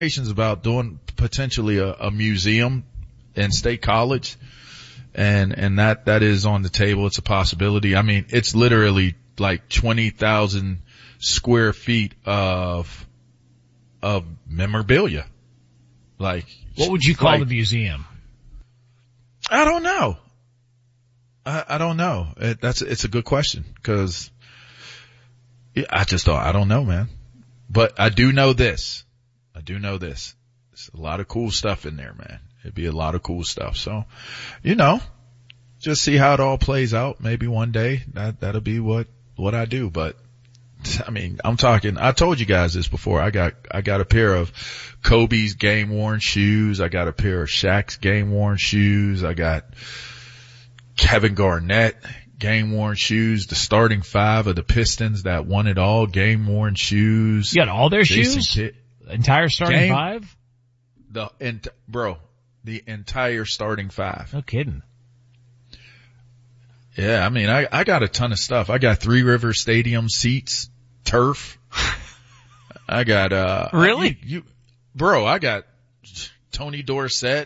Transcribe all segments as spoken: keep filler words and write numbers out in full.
about doing potentially a, a museum in State College, and and that that is on the table. It's a possibility. I mean, it's literally like twenty thousand square feet of of memorabilia. Like, what would you call like, the museum? I don't know. I, I don't know. It, that's it's a good question, because I just don't. I don't know, man. But I do know this. I do know this. There's a lot of cool stuff in there, man. It'd be a lot of cool stuff. So, you know, just see how it all plays out. Maybe one day that, that'll be what, what I do. But I mean, I'm talking, I told you guys this before. I got, I got a pair of Kobe's game worn shoes. I got a pair of Shaq's game worn shoes. I got Kevin Garnett game worn shoes, the starting five of the Pistons that won it all, game worn shoes. You got all their Jason shoes? Kidd. Entire starting Game, five? The, ent- bro, the entire starting five. No kidding. Yeah, I mean, I, I got a ton of stuff. I got Three River Stadium seats, turf. I got, uh. Really? You, you, bro, I got Tony Dorsett,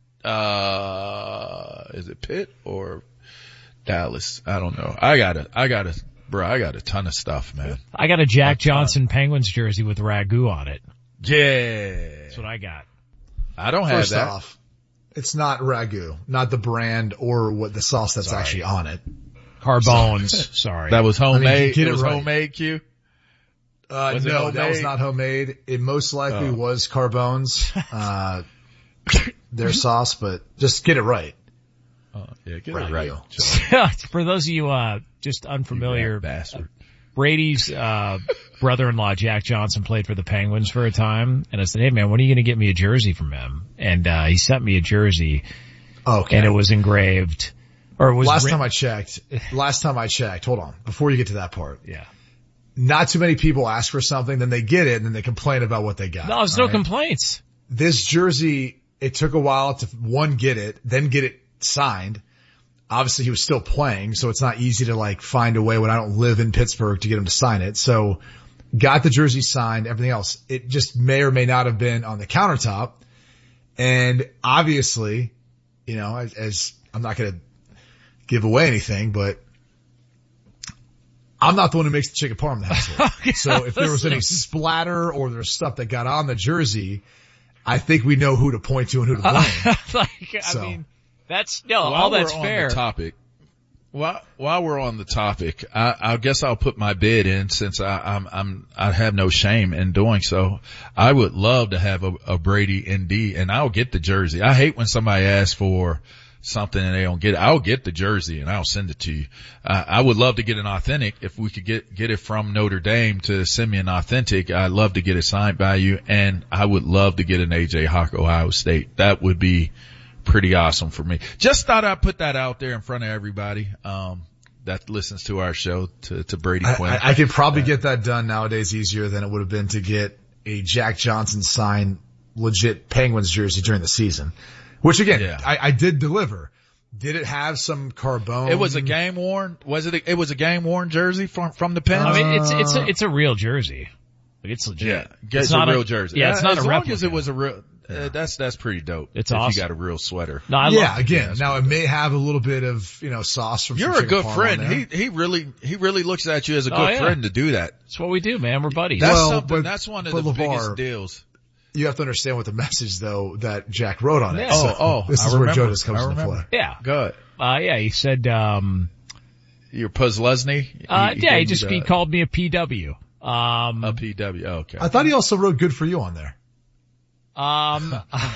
uh, is it Pitt or Dallas? I don't know. I got a, I got a, bro, I got a ton of stuff, man. I got a Jack Johnson Penguins jersey with ragu on it. Yeah. That's what I got. I don't have First that. off, it's not ragu, not the brand or what the sauce that's Sorry. actually on it. Carbones. Sorry. That was homemade. I mean, get it it was right. homemade, Q? Uh, Was it no, homemade? that was not homemade. It most likely Oh. was Carbones, uh, their sauce, but just get it right. Oh, yeah, get Ragu. it right. Joe. For those of you, uh, just unfamiliar, You bastard. Brady's, uh, brother-in-law, Jack Johnson, played for the Penguins for a time. And I said, hey man, when are you going to get me a jersey from him? And, uh, he sent me a jersey Okay. and it was engraved, or it was last writ- time I checked, last time I checked, hold on, before you get to that part. yeah. Not too many people ask for something, then they get it, and then they complain about what they got. No, there's no all right? complaints. This jersey, it took a while to, one, get it, then get it signed. Obviously he was still playing, so it's not easy to like find a way when I don't live in Pittsburgh to get him to sign it. So got the jersey signed, everything else. It just may or may not have been on the countertop. And obviously, you know, as, as I'm not going to give away anything, but I'm not the one who makes the chicken parm in the household. Okay, So if there was any splatter or there's stuff that got on the jersey, I think we know who to point to and who to blame. like, So. I mean, that's, no, While all that's we're fair. on the topic, while, while we're on the topic, I, I guess I'll put my bid in since I, I'm, I'm, I have no shame in doing so. I would love to have a, a Brady N D, and I'll get the jersey. I hate when somebody asks for something and they don't get it. I'll get the jersey and I'll send it to you. Uh, I would love to get an authentic. If we could get, get it from Notre Dame to send me an authentic, I'd love to get it signed by you, and I would love to get an A J Hawk Ohio State. That would be pretty awesome for me. Just thought I'd put that out there in front of everybody, um, that listens to our show, to, to Brady I, Quinn. I, I could probably get that done nowadays easier than it would have been to get a Jack Johnson signed legit Penguins jersey during the season. Which again, Yeah. I, I did deliver. Did it have some Carbone? It was a game worn, was it, a, it was a game worn jersey from, from the Pens? I mean, it's, it's a, it's a real jersey. Like, it's legit. Yeah, It's it's, not a a- real jersey. yeah, it's not as a long replica. as it was a real, uh, that's, that's pretty dope. It's if awesome. you got a real sweater. No, I yeah, love again, that's now it may have a little bit of, you know, sauce from some You're a chicken good parm on friend. there. He, he really, he really looks at you as a Oh, good yeah. friend to do that. That's what we do, man. We're buddies. That's Well, something, but- that's one of but the LeVar- biggest deals. You have to understand what the message though that Jack wrote on it. Yeah. So Oh, oh, this I is where remember. Jonas comes I into remember. play. yeah. Good. Uh, yeah, he said, um, You're Puzzlesny? uh, yeah, he gave just, you he the- called me a P W. Um, A P W. Oh, okay. I thought he also wrote good for you on there. um,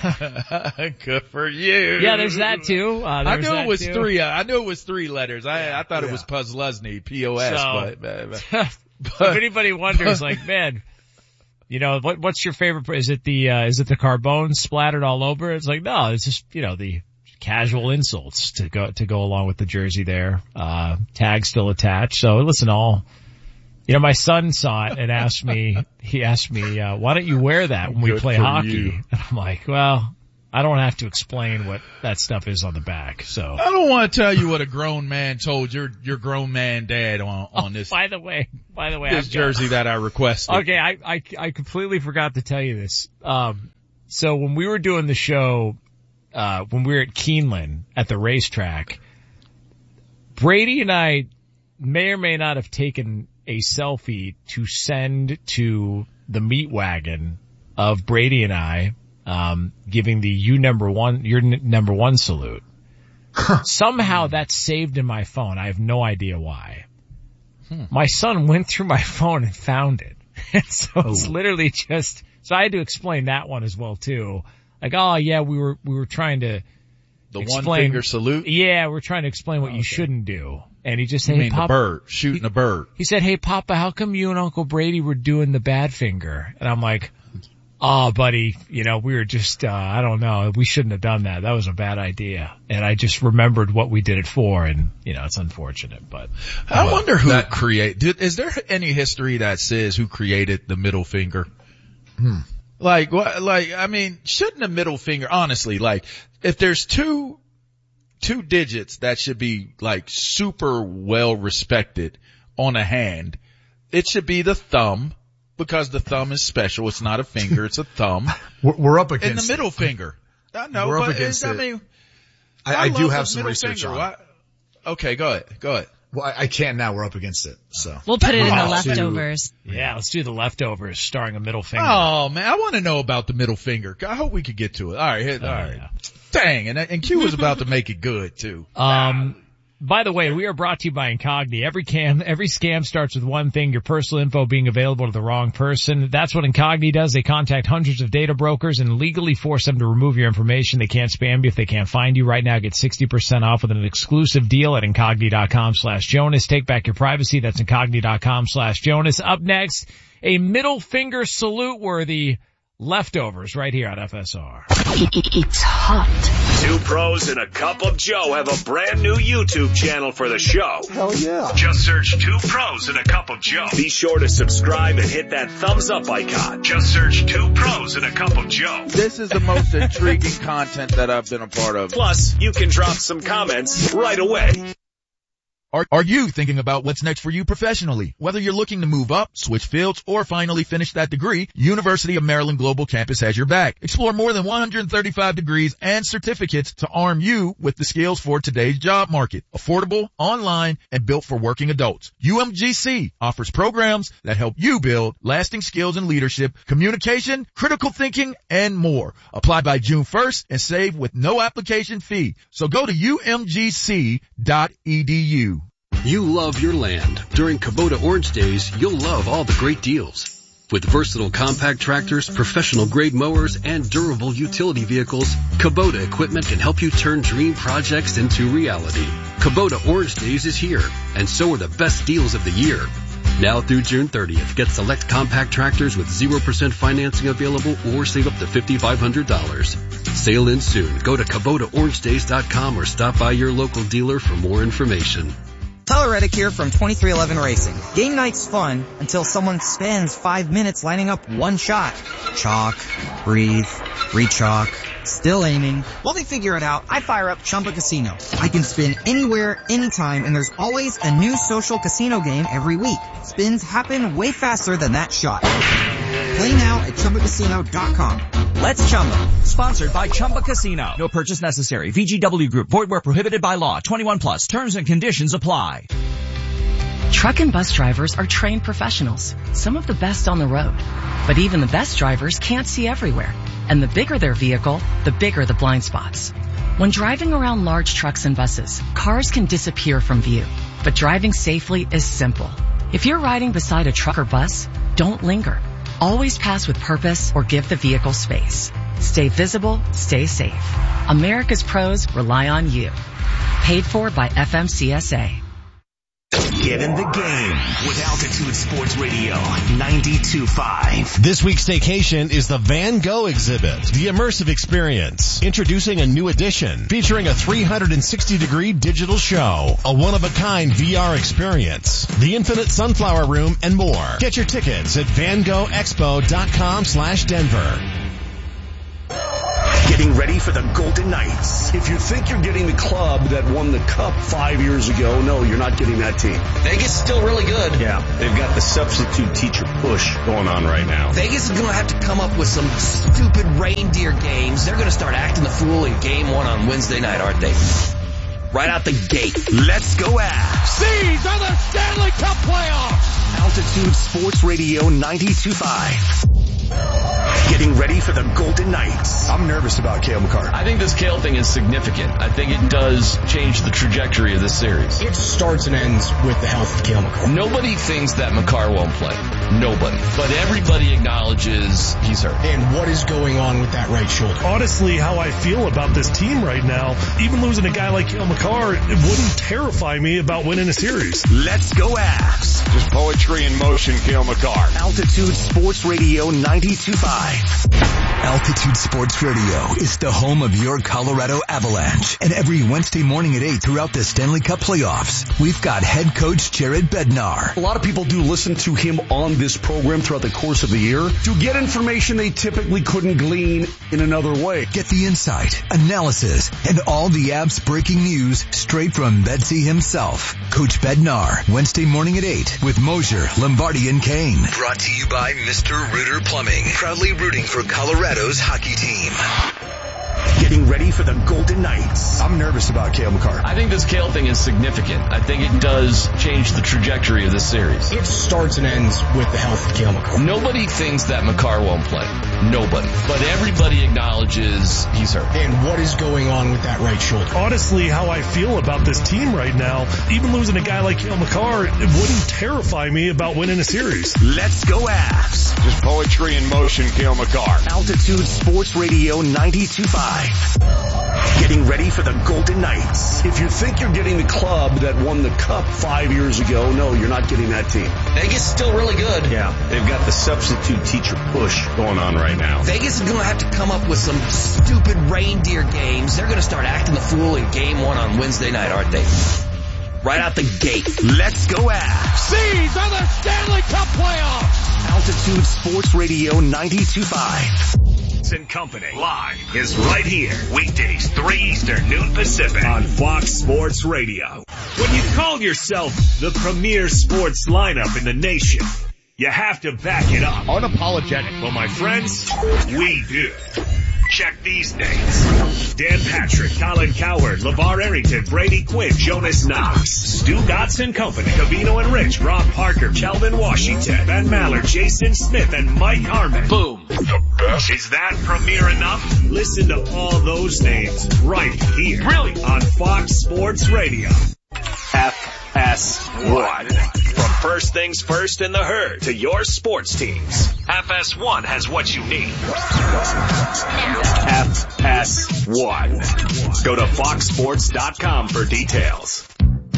Good for you. yeah, there's that too. Uh, I there's knew that it was too. three. I knew it was three letters. I I thought it Yeah. was Puzzlesny, P O S. So- but, but, if anybody wonders, like, man, you know, what, what's your favorite? Is it the, uh, is it the Carbone splattered all over? It's like, no, it's just, you know, the casual insults to go, to go along with the jersey there. Uh, tag still attached. So listen, all, you know, my son saw it and asked me, he asked me, uh, why don't you wear that when we Good play for hockey? you. And I'm like, well, I don't have to explain what that stuff is on the back. So I don't want to tell you what a grown man told your your grown man dad on on this. Oh, by the way, by the way, this I've jersey got, that I requested. Okay, I, I I completely forgot to tell you this. Um, so when we were doing the show, uh, when we were at Keeneland at the racetrack, Brady and I may or may not have taken a selfie to send to the meat wagon of Brady and I, um, giving the you number one, your n- number one salute. Somehow that's saved in my phone. I have no idea why. Hmm. My son went through my phone and found it. And so oh. it's literally just, so I had to explain that one as well too. Like, oh yeah, we were, we were trying to The explain, one finger salute? Yeah, we're trying to explain what oh, you okay. shouldn't do. And he just said, you hey, mean Papa, the bird, shooting he, a bird. He said, hey Papa, how come you and Uncle Brady were doing the bad finger? And I'm like, oh buddy, you know, we were just, uh, I don't know, we shouldn't have done that. That was a bad idea. And I just remembered what we did it for, and, you know, it's unfortunate, but. I well, wonder who that created, is there any history that says who created the middle finger? Hmm. Like, what, like, I mean, shouldn't the middle finger, honestly, like, if there's two, two digits that should be like super well respected on a hand, it should be the thumb, because the thumb is special. It's not a finger, it's a thumb. We're, we're up against and the middle it. finger. I know, we're but up against it, it. I mean, I, I, I do have some research finger. on Why? Okay, go ahead, go ahead. Well, I, I can't now. We're up against it, so. We'll put it in oh, the leftovers. Yeah, let's do the leftovers starring a middle finger. Oh man, I want to know about the middle finger. I hope we could get to it. All right, hit, all right. Yeah. Dang, and, and Q was about to make it good too. Um, by the way, we are brought to you by Incogni. Every cam, every scam starts with one thing, your personal info being available to the wrong person. That's what Incogni does. They contact hundreds of data brokers and legally force them to remove your information. They can't spam you if they can't find you. Right now, get sixty percent off with an exclusive deal at Incogni.com slash Jonas. Take back your privacy. That's Incogni.com slash Jonas. Up next, a middle finger salute worthy leftovers right here on F S R. It's hot. Two pros and a cup of Joe have a brand new YouTube channel for the show. Hell yeah. Just search Two Pros and a Cup of Joe. Be sure to subscribe and hit that thumbs up icon. Just search Two Pros and a Cup of Joe. This is the most intriguing content that I've been a part of. Plus, you can drop some comments right away. Are, are you thinking about what's next for you professionally? Whether you're looking to move up, switch fields, or finally finish that degree, University of Maryland Global Campus has your back. Explore more than one hundred thirty-five degrees and certificates to arm you with the skills for today's job market. Affordable, online, and built for working adults. U M G C offers programs that help you build lasting skills in leadership, communication, critical thinking, and more. Apply by June first and save with no application fee. So go to U M G C dot E D U. You love your land. During Kubota Orange Days, you'll love all the great deals. With versatile compact tractors, professional grade mowers, and durable utility vehicles, Kubota equipment can help you turn dream projects into reality. Kubota Orange Days is here, and so are the best deals of the year. Now through June thirtieth, get select compact tractors with zero percent financing available or save up to five thousand five hundred dollars. Sale ends soon. Go to Kubota Orange Days dot com or stop by your local dealer for more information. Tyler Reddick here from twenty-three eleven Racing. Game night's fun until someone spends five minutes lining up one shot. Chalk, breathe, re-chalk, still aiming. While they figure it out, I fire up Chumba Casino. I can spin anywhere, anytime, and there's always a new social casino game every week. Spins happen way faster than that shot. Play now at Chumba Casino dot com. Let's Chumba. Sponsored by Chumba Casino. No purchase necessary. V G W Group. Void where prohibited by law. twenty-one plus. Terms and conditions apply. Truck and bus drivers are trained professionals. Some of the best on the road. But even the best drivers can't see everywhere. And the bigger their vehicle, the bigger the blind spots. When driving around large trucks and buses, cars can disappear from view. But driving safely is simple. If you're riding beside a truck or bus, don't linger. Always pass with purpose or give the vehicle space. Stay visible, stay safe. America's pros rely on you. Paid for by F M C S A. Get in the game with Altitude Sports Radio ninety-two point five. This week's staycation is the Van Gogh exhibit, the immersive experience. Introducing a new edition featuring a three hundred sixty degree digital show, a one-of-a-kind V R experience, the infinite sunflower room, and more. Get your tickets at van gogh expo dot com slash Denver. Getting ready for the Golden Knights. If you think you're getting the club that won the cup five years ago, no, you're not getting that team. Vegas is still really good. Yeah, they've got the substitute teacher push going on right now. Vegas is going to have to come up with some stupid reindeer games. They're going to start acting the fool in game one on Wednesday night, aren't they? Right out the gate. Let's go Avs. These are the Stanley Cup playoffs. Altitude Sports Radio ninety-two point five. Getting ready for the Golden Knights. I'm nervous about Cale Makar. I think this Cale thing is significant. I think it does change the trajectory of this series. It starts and ends with the health of Cale Makar. Nobody thinks that Makar won't play. Nobody. But everybody acknowledges he's hurt. And what is going on with that right shoulder? Honestly, how I feel about this team right now, even losing a guy like Cale Makar, it wouldn't terrify me about winning a series. Let's go Avs. Just poetry in motion, Cale Makar. Altitude Sports Radio ninety-two point five. Altitude Sports Radio is the home of your Colorado Avalanche. And every Wednesday morning at eight throughout the Stanley Cup playoffs, we've got head coach Jared Bednar. A lot of people do listen to him on this program throughout the course of the year to get information they typically couldn't glean in another way. Get the insight, analysis, and all the Avs breaking news straight from Bedsy himself. Coach Bednar, Wednesday morning at eight with Mosier, Lombardi, and Kane. Brought to you by Mister Rooter Plumbing, proudly rooting for Colorado's hockey team. Getting ready for the Golden Knights. I'm nervous about Cale Makar. I think this Cale thing is significant. I think it does change the trajectory of this series. It starts and ends with the health of Cale Makar. Nobody thinks that Makar won't play. Nobody. But everybody acknowledges he's hurt. And what is going on with that right shoulder? Honestly, how I feel about this team right now, even losing a guy like Cale Makar, it wouldn't terrify me about winning a series. Let's go Avs. Just poetry in motion, Cale Makar. Altitude Sports Radio ninety-two point five. Getting ready for the Golden Knights. If you think you're getting the club that won the cup five years ago, no, you're not getting that team. Vegas is still really good. Yeah, they've got the substitute teacher push going on right now. Vegas is going to have to come up with some stupid reindeer games. They're going to start acting the fool in game one on Wednesday night, aren't they? Right out the gate. Let's go Avs. These are the Stanley Cup playoffs. Altitude Sports Radio ninety-two point five. And Company live is right here. Weekdays, three Eastern, noon Pacific on Fox Sports Radio. When you call yourself the premier sports lineup in the nation, you have to back it up. Unapologetic. Well, my friends, we do. Check these names. Dan Patrick, Colin Cowherd, LeVar Arrington, Brady Quinn, Jonas Knox, Stu Gatz and Company, Covino and Rich, Rob Parker, Kelvin Washington, Ben Maller, Jason Smith, and Mike Harmon. Boom. The best. Is that premier enough? Listen to all those names right here. Really? On Fox Sports Radio. F S one. From first things first in the herd to your sports teams, F S one has what you need. F S one. Go to fox sports dot com for details.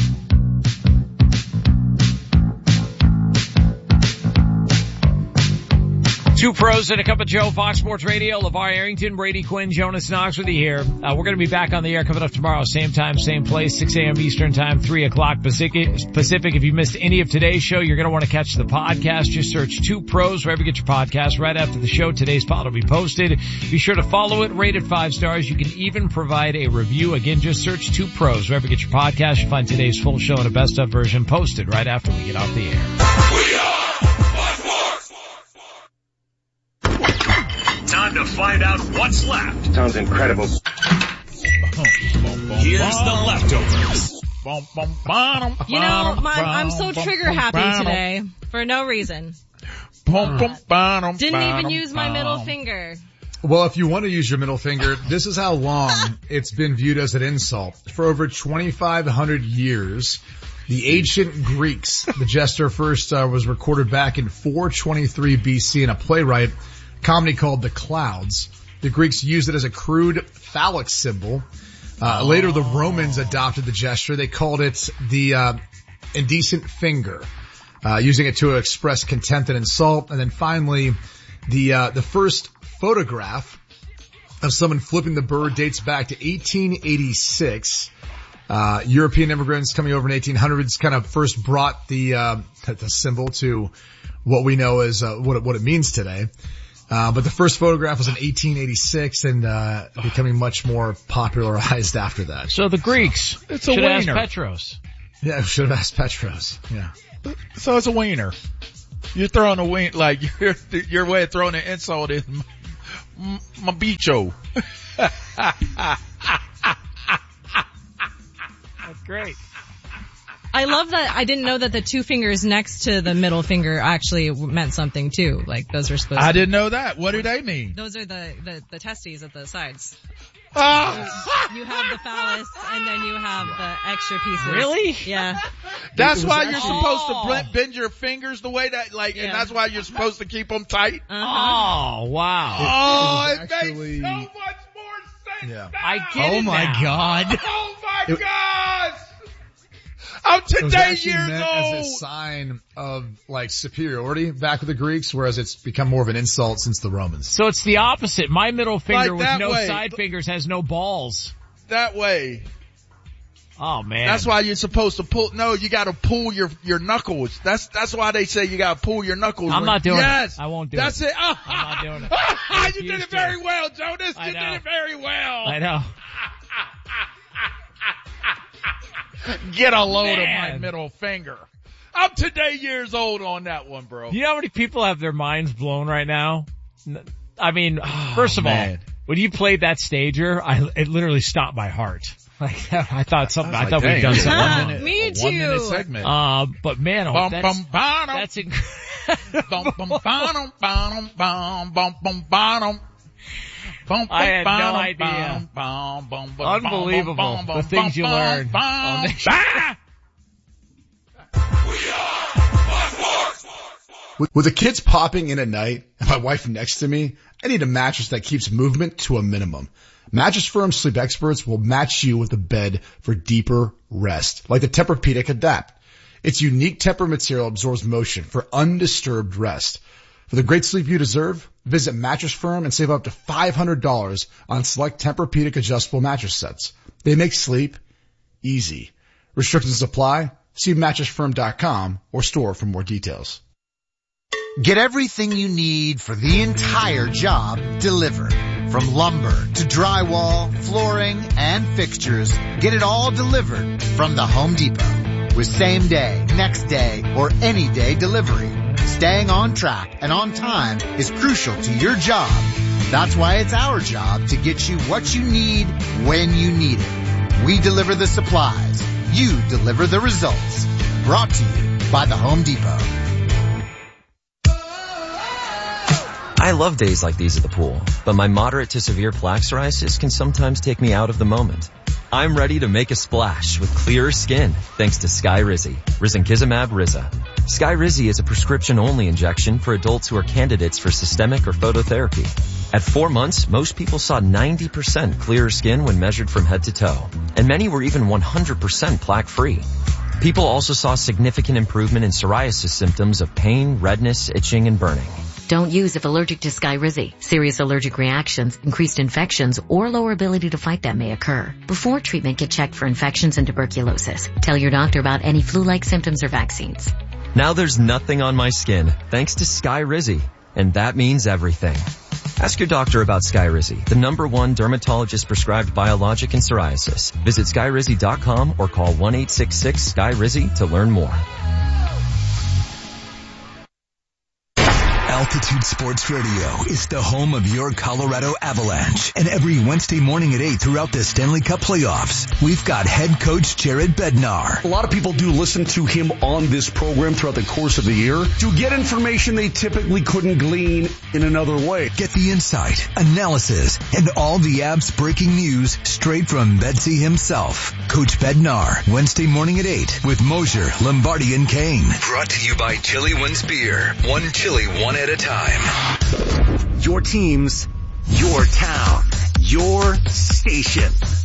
Two pros and a cup of Joe, Fox Sports Radio, LeVar Arrington, Brady Quinn, Jonas Knox with you here. Uh, we're going to be back on the air coming up tomorrow, same time, same place, six a.m. Eastern time, three o'clock Pacific. Pacific. If you missed any of today's show, you're going to want to catch the podcast. Just search Two Pros wherever you get your podcast. Right after the show, today's pod will be posted. Be sure to follow it, rate it five stars. You can even provide a review. Again, just search Two Pros wherever you get your podcast. You'll find today's full show and a best of version posted right after we get off the air. We are time to find out what's left. Sounds incredible. Here's the leftovers. You know, my, I'm so trigger happy today for no reason. Uh, didn't even use my middle finger. Well, if you want to use your middle finger, this is how long it's been viewed as an insult. For over twenty-five hundred years, the ancient Greeks, the gesture first uh, was recorded back in four twenty-three B C in a playwright comedy called The Clouds. The Greeks used it as a crude phallic symbol. Uh, later the Romans adopted the gesture. They called it the, uh, indecent finger, uh, using it to express contempt and insult. And then finally, the, uh, the first photograph of someone flipping the bird dates back to eighteen eighty-six. Uh, European immigrants coming over in eighteen hundreds kind of first brought the, uh, the symbol to what we know as, uh, what it, what it means today. Uh, but the first photograph was in eighteen eighty-six and, uh, becoming much more popularized after that. So the Greeks so, it's a should wiener. ask Petros. Yeah, should have asked Petros. Yeah. So it's a wiener. You're throwing a wing, like, your, your way of throwing an insult is m- my bicho. That's great. I love that. I didn't know that the two fingers next to the middle finger actually meant something too. Like those are supposed I to. didn't know that. What do they mean? Those are the, the, the testes at the sides. Oh. You have the phallus and then you have the extra pieces. Really? Yeah. That's why actually, you're supposed to blend, bend your fingers the way that, like, yeah. and that's why you're supposed to keep them tight? Uh-huh. Oh, wow. Oh, it, it, it actually, makes so much more sense. Yeah. I get oh it my now. God. Oh my it, gosh. I'm It was today actually years meant old. as a sign of like superiority back with the Greeks, whereas it's become more of an insult since the Romans. So it's the opposite. My middle finger Like with that no way. side fingers has no balls. That way. Oh man. That's why you're supposed to pull, no, you gotta pull your, your knuckles. That's, that's why they say you gotta pull your knuckles. I'm when, not doing yes, it. I won't do that's it. That's it. Oh, I'm not doing it. you did it very to. well, Jonas. I You know. did it very well. I know. Get a load Man. of my middle finger. I'm today years old on that one, bro. You know how many people have their minds blown right now? I mean, oh, first of man. all, when you played that stager, I, it literally stopped my heart. Like, I thought something, I, I thought like, we'd done dang, something. one minute, Me a too. One minute segment. Uh, but man, oh, bum, that's, bum, bum, that's incredible. Bum, bum, bum, bum, bum, bum, bum, bum. I had no idea. Unbelievable. The things you learn. on this- With, with the kids popping in at night and my wife next to me, I need a mattress that keeps movement to a minimum. Mattress Firm Sleep Experts will match you with a bed for deeper rest, like the Tempur-Pedic Adapt. Its unique Tempur material absorbs motion for undisturbed rest. For the great sleep you deserve, visit Mattress Firm and save up to five hundred dollars on select Tempur-Pedic adjustable mattress sets. They make sleep easy. Restrictions apply. See mattress firm dot com or store for more details. Get everything you need for the entire job delivered. From lumber to drywall, flooring, and fixtures, get it all delivered from the Home Depot. With same day, next day, or any day delivery. Staying on track and on time is crucial to your job. That's why it's our job to get you what you need when you need it. We deliver the supplies. You deliver the results. Brought to you by the Home Depot. I love days like these at the pool, but my moderate to severe plaque psoriasis can sometimes take me out of the moment. I'm ready to make a splash with clearer skin thanks to Skyrizi, Risankizumab Riza. Skyrizi is a prescription-only injection for adults who are candidates for systemic or phototherapy. At four months, most people saw ninety percent clearer skin when measured from head to toe, and many were even one hundred percent plaque-free. People also saw significant improvement in psoriasis symptoms of pain, redness, itching, and burning. Don't use if allergic to Skyrizi. Serious allergic reactions, increased infections, or lower ability to fight them may occur. Before treatment, get checked for infections and tuberculosis. Tell your doctor about any flu-like symptoms or vaccines. Now there's nothing on my skin thanks to Skyrizi, and that means everything. Ask your doctor about Skyrizi, the number one dermatologist-prescribed biologic in psoriasis. Visit skyrizi dot com or call one eight six six Sky Rizi to learn more. Altitude Sports Radio is the home of your Colorado Avalanche. And every Wednesday morning at eight throughout the Stanley Cup playoffs, we've got head coach Jared Bednar. A lot of people do listen to him on this program throughout the course of the year to get information they typically couldn't glean in another way. Get the insight, analysis, and all the Abs breaking news straight from Betsy himself. Coach Bednar, Wednesday morning at eight with Mosier, Lombardi, and Kane. Brought to you by Chili Wins Beer. One chili, one at a time. Your teams, your town, your station.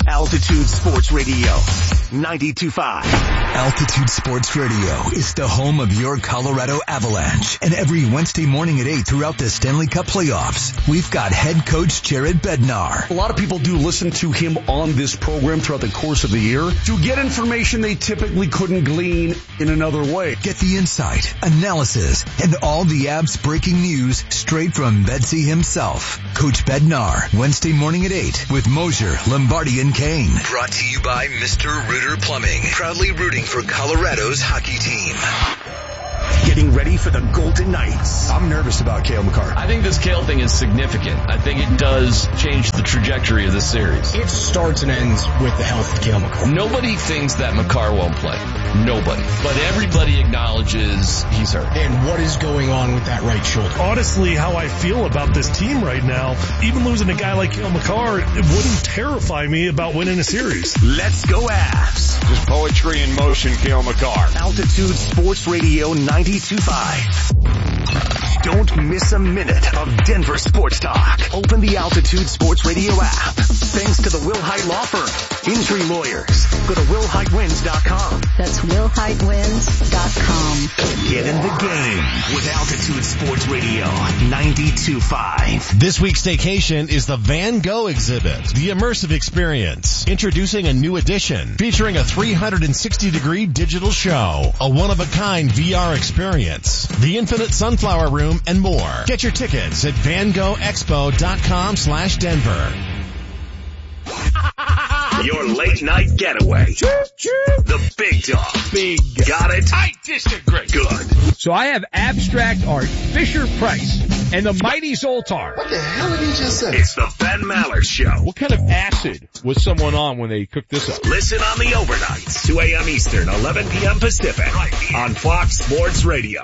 Altitude Sports Radio, ninety-two point five. Altitude Sports Radio is the home of your Colorado Avalanche. And every Wednesday morning at eight throughout the Stanley Cup playoffs, we've got head coach Jared Bednar. A lot of people do listen to him on this program throughout the course of the year to get information they typically couldn't glean in another way. Get the insight, analysis, and all the Abs breaking news straight from Bedsy himself. Coach Bednar, Wednesday morning at eight with Mosier, Lombardi, and Kane. Brought to you by Mister Rooter Plumbing, proudly rooting for Colorado's hockey team. Getting ready for the Golden Knights. I'm nervous about Cale Makar. I think this Cale thing is significant. I think it does change the trajectory of this series. It starts and ends with the health of Cale Makar. Nobody thinks that Makar won't play. Nobody. But everybody acknowledges he's hurt. And what is going on with that right shoulder? Honestly, how I feel about this team right now, even losing a guy like Cale Makar, it wouldn't terrify me about winning a series. Let's go Avs. Just poetry in motion, Cale Makar. Altitude Sports Radio ninety-two point five. Don't miss a minute of Denver sports talk. Open the Altitude Sports Radio app. Thanks to the Will Hite Law Firm. Injury lawyers. Go to will hite wins dot com. That's will hite wins dot com. Get in the game with Altitude Sports Radio ninety-two point five. This week's staycation is the Van Gogh exhibit, the immersive experience. Introducing a new edition featuring a three hundred sixty degree digital show, a one-of-a-kind V R experience, the infinite sunflower room, and more. Get your tickets at van gogh expo dot com slash Denver. Your late night getaway. The big dog. Big. Got it? I disagree. Good. So I have abstract art, Fisher Price, and the mighty Zoltar. What the hell did he just say? It's the Ben Maller Show. What kind of acid was someone on when they cooked this up? Listen on the overnights, two a.m. Eastern, eleven p.m. Pacific, right on Fox Sports Radio.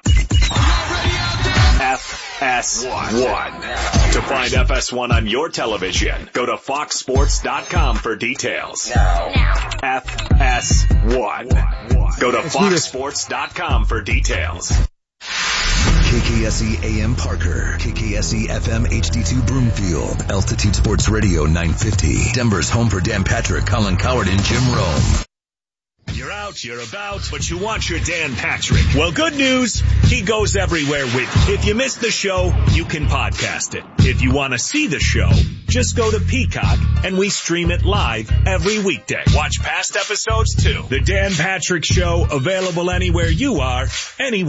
F S one. To find F S one on your television, go to fox sports dot com for details. Now. F S one. Go to fox sports dot com for details. K K S E A M Parker, K K S E F M H D two Broomfield, Altitude Sports Radio nine fifty, Denver's home for Dan Patrick, Colin Coward, and Jim Rome. You're out, you're about, but you want your Dan Patrick. Well, good news, he goes everywhere with you. If you missed the show, you can podcast it. If you want to see the show, just go to Peacock and we stream it live every weekday. Watch past episodes too. The Dan Patrick Show, available anywhere you are, anywhere.